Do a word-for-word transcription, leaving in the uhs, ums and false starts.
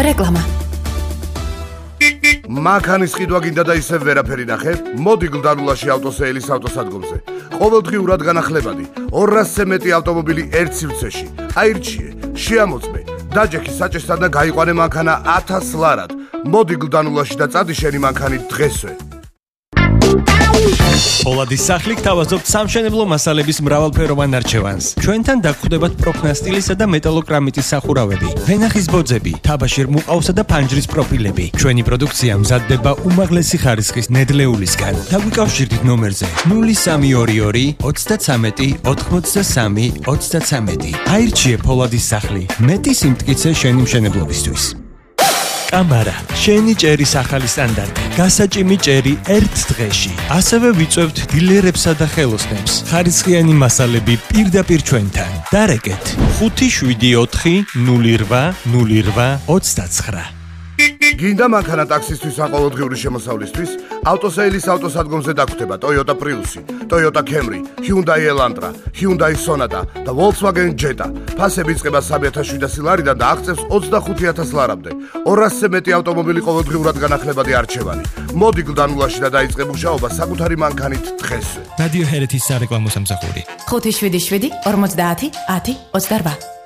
რეკლამა. მანქანის ყიდვა გინდა და ისევ ვერაფერი ნახე? მოდი გლდანულაში ავტოსეილის ავტოსადგომზე. ყოველდღიურად განახლებადი ორასზე მეტი ავტომობილი ერთ სივრცეში. აირჩიე, შეამოწმე, დაჯექი საჭესთან და გაიყვანე მანქანა ათას ლარად. მოდი გლდანულაში და წადი შენი მანქანით დღესვე. Polatis სახლი გთავაზობთ სამშენებლო მასალების მრავალფეროვან არჩევანს. ჩვენთან დაგხვდებათ პროფნასტილისა და მეტალოკრამიტის სახურავები, ვენახის ბოძები, თაბაშირ მუყავსა და ფანჯრის პროფილები. ჩვენი პროდუქცია მზადდება უმაღლესი ხარისხის ნედლეულისგან. დაგვიკავშირდით ნომერზე ნული სამი ორი ორი ოცდაცამეტი ოთხმოცდასამი ოცდაცამეტი. აირჩიე Polatis სახლი. მეტი სიმტკიცე შენი მშენებლობისთვის. კამარა, შენი ჭერის ახალი სტანდარტი, გასაჭიმი ჭერი ერთ დღეში. ასევე ვიწევთ დილერებსა და ხელოსნებს. ხარისხიანი მასალები პირდაპირ ჩვენთან. დარეკეთ ხუთი შვიდი ოთხი ნული რვა ნული რვა ოცდაცხრა. გინდა მანქანა ტაქსისთვის ან ყოველდღიური შემოსავლისთვის? ავტოსეილის ავტოსადგომზე დაგხვდება Toyota Prius, Toyota Camry, Hyundai Elantra, Hyundai Sonata და Volkswagen Jetta. ფასები იწყება სამი ათას შვიდასი ლარიდან და აღწევს ოცდახუთი ათას ლარამდე. ორასზე მეტი ავტომობილი ყოველდღიურად განახლებადი არჩევანი. მოდი გლდანულაში და დაიწყე მუშაობა საკუთარი მანქანით დღესვე. რადიო ჰერეთის სარეკლამო სამსახური. ხუთი შვიდი შვიდი ორმოცდაათი ათი ოცდარვა.